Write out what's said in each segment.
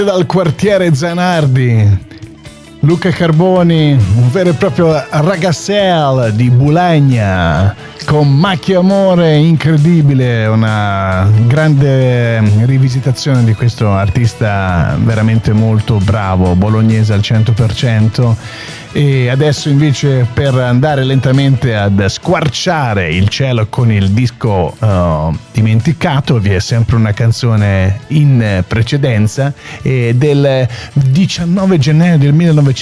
Dal quartiere Zanardi, Luca Carboni, un vero e proprio ragazzel di Bologna, con Macchia Amore, incredibile, una grande rivisitazione di questo artista veramente molto bravo, bolognese al 100%. E adesso invece, per andare lentamente ad squarciare il cielo con il disco dimenticato, vi è sempre una canzone in precedenza del 19 gennaio del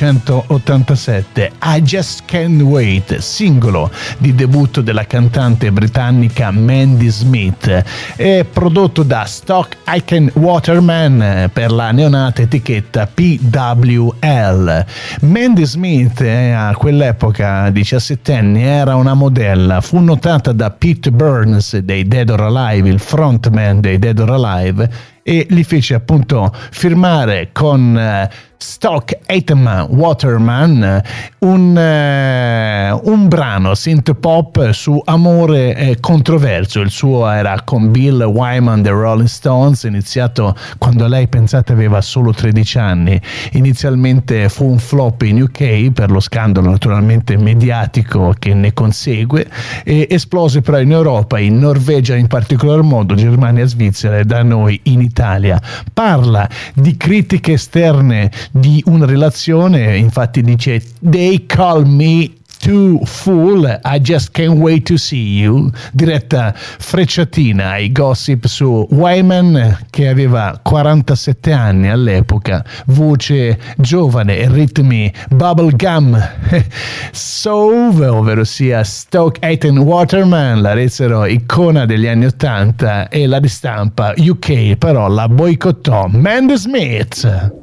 1987, I Just Can't Wait, singolo di debutto della cantante britannica Mandy Smith, è prodotto da Stock Aitken Waterman per la neonata etichetta PWL. Mandy Smith a quell'epoca, 17 anni, era una modella, fu notata da Pete Burns dei Dead or Alive, il frontman dei Dead or Alive, e li fece appunto firmare con Stock Aitken Waterman un brano synth pop su amore controverso. Il suo era con Bill Wyman dei Rolling Stones, iniziato quando lei, pensate, aveva solo 13 anni. Inizialmente fu un flop in UK per lo scandalo naturalmente mediatico che ne consegue, e esplose però in Europa, in Norvegia in particolar modo, Germania, Svizzera e da noi in Italia. Parla di critiche esterne di una relazione, infatti dice "They call me too fool, I just can't wait to see you", diretta frecciatina ai gossip su Wyman, che aveva 47 anni all'epoca, voce giovane, ritmi bubblegum soul, ovvero sia Stock Aitken Waterman la resero icona degli anni 80 e la ristampa UK però la boicottò. Mandy Smith.